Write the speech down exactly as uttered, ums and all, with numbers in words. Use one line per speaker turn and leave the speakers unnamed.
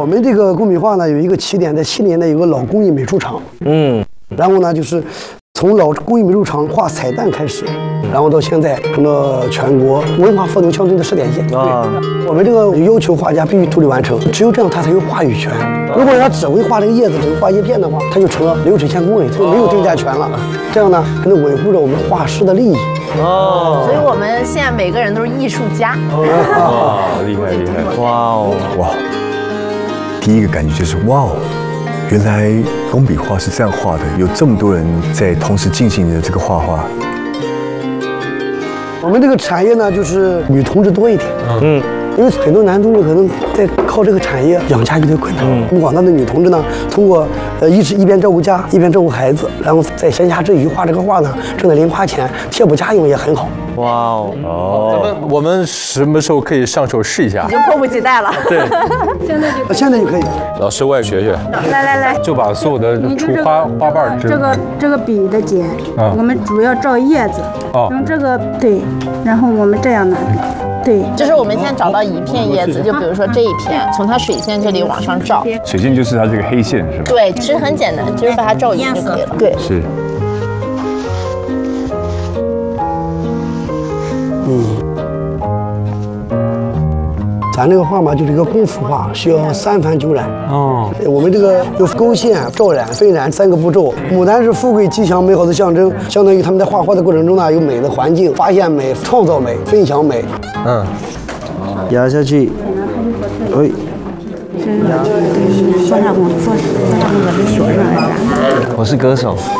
我们这个工笔画呢，有一个起点在西联的有个老工艺美术厂，嗯，然后呢就是从老工艺美术厂画彩蛋开始，然后到现在成了全国文化赋能乡村的试点县。啊，我们这个要求画家必须独立完成，只有这样他才有话语权。如果他只会画这个叶子，只会画叶片的话，他就成了流水线工人，他就没有定价权了。这样呢，才能维护着我们画师的利益。
哦，所以我们现在每个人都是艺术家。
哇，厉害厉害！哇哦
哇，第一个感觉就是哇哦。原来工笔画是这样画的，有这么多人在同时进行着这个画画。
我们这个产业呢，就是女同志多一点，嗯，因为很多男同志可能在靠这个产业养家有点困难。嗯，我们广大的女同志呢，通过呃一直一边照顾家，一边照顾孩子，然后在闲暇之余画这个画呢，挣点零花钱，贴补家用也很好。
哇哦哦，咱们我们什么时候可以上手试一下？
已经迫不及待了。
对，
现在就现在就可以。
老师，我也学学。
来来来，
就把所有的出花花瓣
这个这个笔的剪，我们主要照叶子，用这个对，然后我们这样的。对，
就是我们现在找到一片叶子，就比如说这一片，从它水线这里往上照。
水线就是它这个黑线是吧？
对，其实很简单，就是把它照匀就可以了。对，
是。
嗯，咱这个画嘛，就是一个功夫画，需要三繁九染。哦，我们这个有勾线、照染、飞染三个步骤。牡丹是富贵、吉祥、美好的象征，相当于他们在画画的过程中呢，有美的环境，发现美、创造美、分享美。嗯，
压下去，哎。
做啥工？做做啥工作？给学生染。
我是歌手。